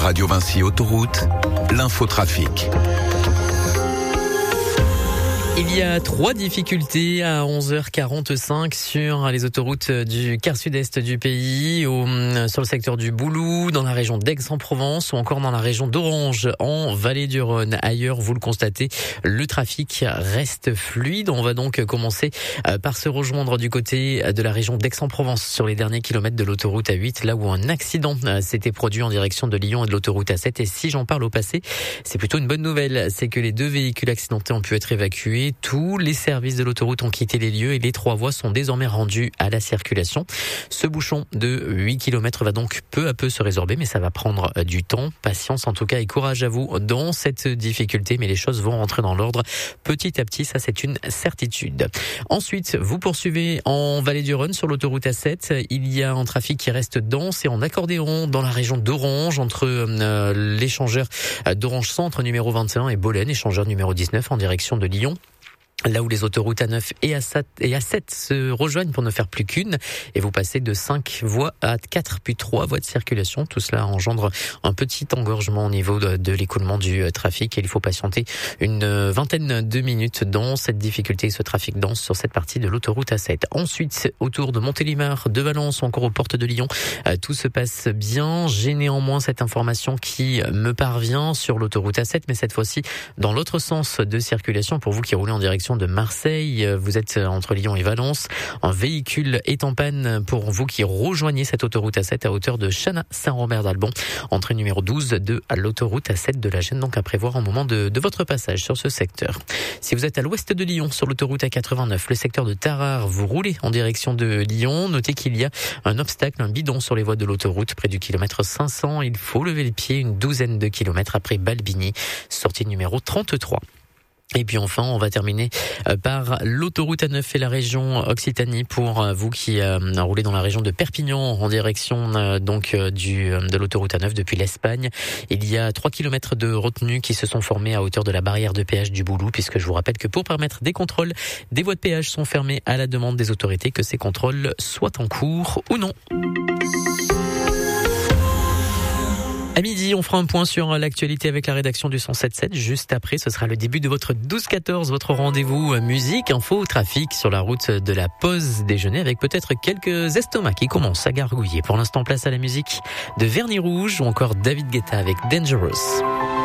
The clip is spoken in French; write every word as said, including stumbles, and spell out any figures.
Radio Vinci Autoroute, l'infotrafic. Il y a trois difficultés à onze heures quarante-cinq sur les autoroutes du quart sud-est du pays, au, sur le secteur du Boulou, dans la région d'Aix-en-Provence ou encore dans la région d'Orange, en Vallée du Rhône. Ailleurs, vous le constatez, le trafic reste fluide. On va donc commencer par se rejoindre du côté de la région d'Aix-en-Provence sur les derniers kilomètres de l'autoroute A huit, là où un accident s'était produit en direction de Lyon et de l'autoroute A sept. Et si j'en parle au passé, c'est plutôt une bonne nouvelle. C'est que les deux véhicules accidentés ont pu être évacués. Tous les services de l'autoroute ont quitté les lieux et les trois voies sont désormais rendues à la circulation. Ce bouchon de huit kilomètres va donc peu à peu se résorber, mais ça va prendre du temps. Patience en tout cas et courage à vous dans cette difficulté, mais les choses vont rentrer dans l'ordre petit à petit, ça c'est une certitude. Ensuite, vous poursuivez en Vallée du Rhône sur l'autoroute A sept. Il y a un trafic qui reste dense et en accordéon dans la région d'Orange, entre euh, l'échangeur d'Orange Centre numéro vingt et un et Bolène, échangeur numéro dix-neuf en direction de Lyon. Là où les autoroutes A neuf et A sept se rejoignent pour ne faire plus qu'une, et vous passez de cinq voies à quatre puis trois voies de circulation. Tout cela engendre un petit engorgement au niveau de, de l'écoulement du trafic et il faut patienter une vingtaine de minutes dans cette difficulté et ce trafic dense sur cette partie de l'autoroute A sept. Ensuite, autour de Montélimar, de Valence ou encore aux portes de Lyon, tout se passe bien. J'ai néanmoins cette information qui me parvient sur l'autoroute A sept, mais cette fois-ci dans l'autre sens de circulation pour vous qui roulez en direction de Marseille. Vous êtes entre Lyon et Valence. Un véhicule est en panne pour vous qui rejoignez cette autoroute A sept à hauteur de Chana-Saint-Robert-d'Albon. Entrée numéro douze de l'autoroute A sept de la Gêne, donc à prévoir au moment de, de votre passage sur ce secteur. Si vous êtes à l'ouest de Lyon, sur l'autoroute A quatre-vingt-neuf, le secteur de Tarare, vous roulez en direction de Lyon. Notez qu'il y a un obstacle, un bidon sur les voies de l'autoroute près du kilomètre cinq cents. Il faut lever les pieds une douzaine de kilomètres après Balbigny, sortie numéro trente-trois. Et puis enfin, on va terminer par l'autoroute A neuf et la région Occitanie pour vous qui euh, roulez dans la région de Perpignan en direction euh, donc euh, du de l'autoroute A neuf depuis l'Espagne. Il y a trois kilomètres de retenue qui se sont formés à hauteur de la barrière de péage du Boulou, puisque je vous rappelle que pour permettre des contrôles, des voies de péage sont fermées à la demande des autorités, que ces contrôles soient en cours ou non. À midi, on fera un point sur l'actualité avec la rédaction du cent sept sept. Juste après, ce sera le début de votre douze quatorze, votre rendez-vous musique, info, trafic sur la route de la pause déjeuner avec peut-être quelques estomacs qui commencent à gargouiller. Pour l'instant, place à la musique de Vernis Rouge ou encore David Guetta avec Dangerous.